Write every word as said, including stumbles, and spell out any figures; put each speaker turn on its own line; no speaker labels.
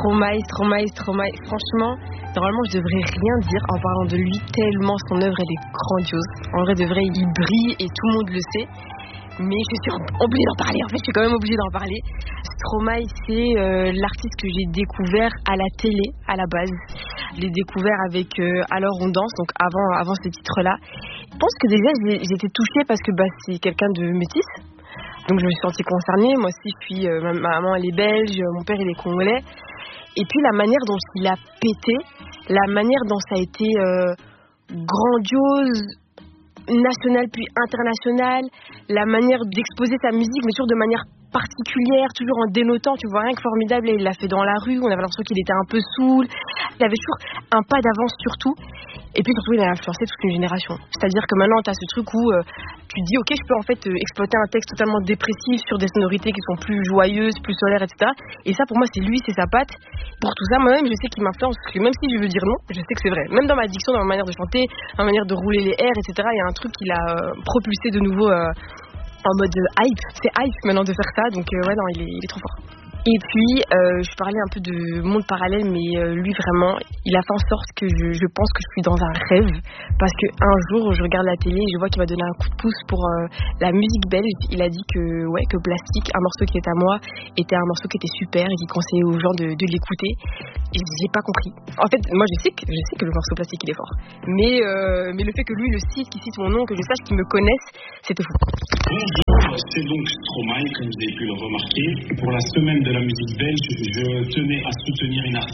Stromae, Stromae, Stromae. Franchement, normalement, je devrais rien dire en parlant de lui tellement son œuvre elle est grandiose. En vrai, de vrai, il brille et tout le monde le sait. Mais je suis obligée d'en parler. En fait, je suis quand même obligée d'en parler. Stromae, c'est euh, l'artiste que j'ai découvert à la télé, à la base. Je l'ai découvert avec euh, Alors on danse, donc avant, avant ce titre-là. Je pense que déjà, j'ai, j'étais touchée parce que bah, c'est quelqu'un de métis. Donc je me suis sentie concernée. Moi aussi, je suis, euh, ma maman, elle est belge, mon père, il est congolais. Et puis la manière dont il a pété, la manière dont ça a été euh, grandiose, national puis international, la manière d'exposer sa musique, mais toujours de manière particulière, toujours en dénotant, tu vois, rien que formidable. Et il l'a fait dans la rue, on avait l'impression qu'il était un peu saoul. Il avait toujours un pas d'avance sur tout. Et puis surtout, il a influencé toute une génération. C'est-à-dire que maintenant, tu as ce truc où euh, tu dis, ok, je peux en fait euh, exploiter un texte totalement dépressif sur des sonorités qui sont plus joyeuses, plus solaires, et cetera. Et ça, pour moi, c'est lui, c'est sa patte. Pour tout ça, moi-même, je sais qu'il m'influence. Parce que même si je veux dire non, je sais que c'est vrai. Même dans ma diction, dans ma manière de chanter, dans ma manière de rouler les airs, et cetera, il y a un truc qu'il a euh, propulsé de nouveau euh, en mode hype. C'est hype maintenant de faire ça. Donc, euh, ouais, non, il est, il est trop fort. Et puis, euh, je parlais un peu de monde parallèle, mais euh, lui vraiment, il a fait en sorte que je, je pense que je suis dans un rêve, parce qu'un jour, je regarde la télé et je vois qu'il m'a donné un coup de pouce pour euh, la musique belge. Il a dit que, ouais, que Plastique, un morceau qui est à moi, était un morceau qui était super et qu'il conseillait aux gens de, de l'écouter. Et j'ai pas compris. En fait, moi, je sais que, je sais que le morceau Plastique, il est fort. Mais, euh, mais le fait que lui le cite, qu'il cite mon nom, que je sache qu'il me connaisse, c'était fou.
Bonjour, c'est donc Stromae, comme vous avez pu le remarquer. Pour la semaine de la musique belge, je tenais à soutenir une artiste